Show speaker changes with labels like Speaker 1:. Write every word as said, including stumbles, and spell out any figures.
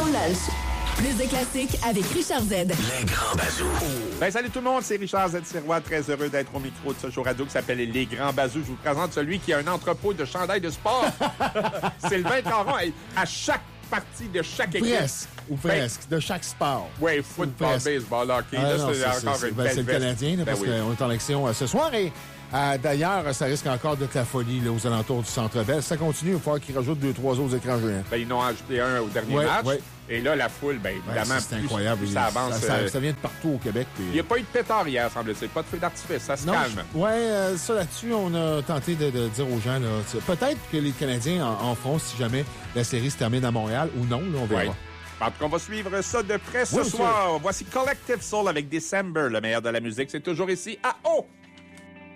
Speaker 1: lunch. Plus de classiques avec Richard Z.
Speaker 2: Les Grands Bazous.
Speaker 3: Ben, salut tout le monde, c'est Richard Z. Sirois, très heureux d'être au micro de ce show radio qui s'appelle Les Grands Bazous. Je vous présente celui qui a un entrepôt de chandails de sport. Sylvain Caron, à chaque partie de chaque équipe.
Speaker 4: Presque, ou presque, ben, de chaque sport.
Speaker 3: Oui, football, baseball, hockey.
Speaker 4: Ah,
Speaker 3: là,
Speaker 4: non,
Speaker 3: c'est,
Speaker 4: c'est
Speaker 3: encore
Speaker 4: c'est,
Speaker 3: une
Speaker 4: ben,
Speaker 3: belle
Speaker 4: c'est le
Speaker 3: veste.
Speaker 4: Canadien, là,
Speaker 3: Ben
Speaker 4: parce
Speaker 3: oui.
Speaker 4: qu'on est en action euh, ce soir. Et euh, d'ailleurs, ça risque encore d'être la folie là, aux alentours du Centre Bell. Ça continue, il va falloir qu'ils rajoutent deux, trois autres écrans géants.
Speaker 3: Ben, ils en ont ajouté un au dernier
Speaker 4: Ouais,
Speaker 3: match.
Speaker 4: ouais.
Speaker 3: Et là, la foule, ben, évidemment,
Speaker 4: Ouais, c'est
Speaker 3: plus,
Speaker 4: incroyable.
Speaker 3: plus ça avance.
Speaker 4: Ça, ça,
Speaker 3: euh,
Speaker 4: ça vient de partout au Québec. Puis...
Speaker 3: Il n'y a pas eu de pétard hier, semble-t-il. Pas de feu d'artifice. Ça se
Speaker 4: Non,
Speaker 3: calme.
Speaker 4: je- ouais, euh, ça là-dessus, on a tenté de, de dire aux gens, là, tu- peut-être que les Canadiens en, en feront si jamais la série se termine à Montréal ou non, là, on verra.
Speaker 3: Ouais. En tout cas, on va suivre ça de près ce
Speaker 4: Oui,
Speaker 3: soir. Voici Collective Soul avec December, le meilleur de la musique. C'est toujours ici à O.